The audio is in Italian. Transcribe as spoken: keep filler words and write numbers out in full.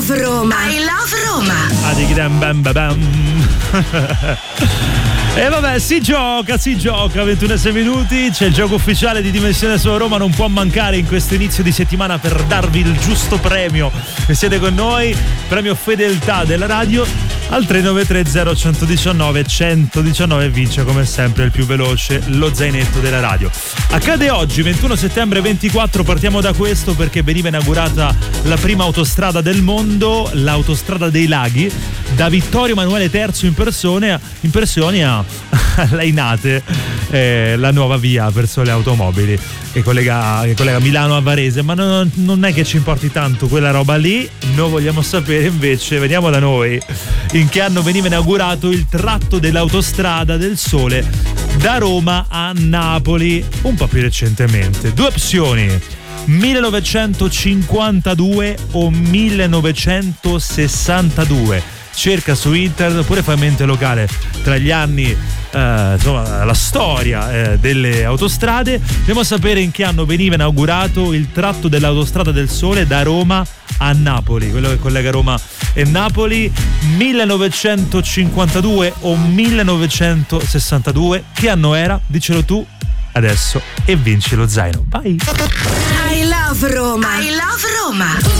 love Roma. I love Roma. Adigidam bam bam. E vabbè, si gioca, si gioca, ventuno e sei minuti, c'è il gioco ufficiale di Dimensione Solo Roma, non può mancare in questo inizio di settimana per darvi il giusto premio. Se siete con noi, premio fedeltà della radio al tre nove tre zero uno uno nove uno uno nove, vince come sempre il più veloce, lo zainetto della radio. Accade oggi, ventuno settembre ventiquattro, partiamo da questo perché veniva inaugurata la prima autostrada del mondo, l'autostrada dei laghi, da Vittorio Emanuele terzo in persone, in persone a Lainate, eh, la nuova via verso le automobili che collega, che collega Milano a Varese, ma non, non è che ci importi tanto quella roba lì, noi vogliamo sapere invece, veniamo da noi, in che anno veniva inaugurato il tratto dell'autostrada del Sole da Roma a Napoli, un po' più recentemente. Due opzioni: millenovecentocinquantadue o millenovecentosessantadue. Cerca su internet oppure fai mente locale tra gli anni, eh, insomma, la storia eh, delle autostrade. Dobbiamo sapere in che anno veniva inaugurato il tratto dell'autostrada del Sole da Roma a Napoli, quello che collega Roma e Napoli. Millenovecentocinquantadue o millenovecentosessantadue. Che anno era? Dicelo tu adesso e vinci lo zaino. Vai. I love Roma. I love Roma.